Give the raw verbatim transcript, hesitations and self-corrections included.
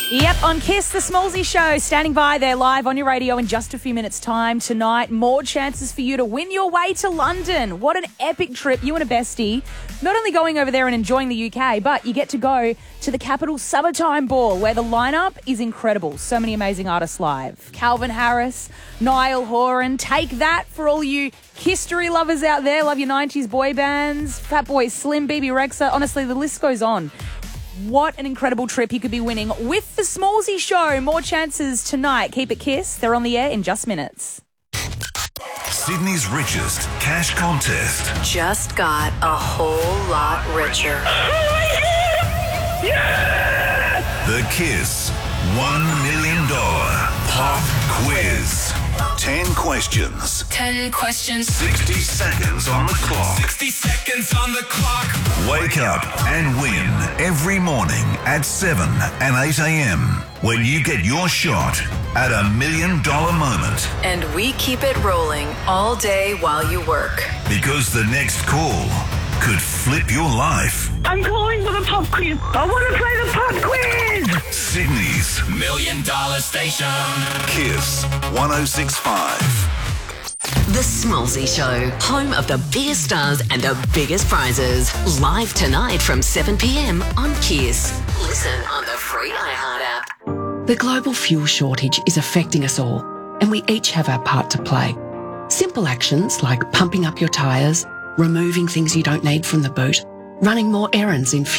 Yep, on Kiss, the Smallsy Show, standing by there live on your radio in just a few minutes' time tonight. More chances for you to win your way to London. What an epic trip, you and a bestie. Not only going over there and enjoying the U K, but you get to go to the Capital Summertime Ball, where the lineup is incredible. So many amazing artists live. Calvin Harris, Niall Horan. Take that for all you history lovers out there. Love your nineties boy bands. Fatboy Slim, B B Rexa. Honestly, the list goes on. What an incredible trip you could be winning with the Smallsy Show. More chances tonight. Keep it Kiss. They're on the air in just minutes. Sydney's richest cash contest just got a whole lot richer. The Kiss one million dollars Pop Quiz. Ten questions. Ten questions. sixty seconds on the clock. sixty seconds on the clock. Wake up and win every morning at seven and eight a.m. when you get your shot at a million dollar moment. And we keep it rolling all day while you work. Because the next call could flip your life. I'm calling for the pop quiz. I want to play the pop quiz. Sydney's Million dollar station. Kiss one oh six point five. The Smallsy Show, home of the biggest stars and the biggest prizes. Live tonight from seven p.m. on Kiss. Listen on the free iHeart app. The global fuel shortage is affecting us all, and we each have our part to play. Simple actions like pumping up your tyres, removing things you don't need from the boot, running more errands in